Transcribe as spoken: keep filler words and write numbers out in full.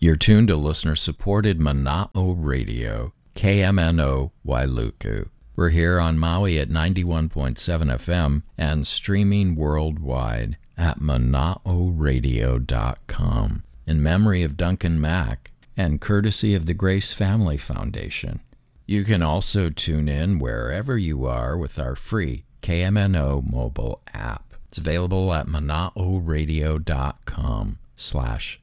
You're tuned to listener-supported Mana'o Radio, K M N O Wailuku. We're here on Maui at ninety-one point seven F M and streaming worldwide at mana'o radio dot com in memory of Duncan Mack and courtesy of the Grace Family Foundation. You can also tune in wherever you are with our free K M N O mobile app. It's available at mana'o radio dot com slash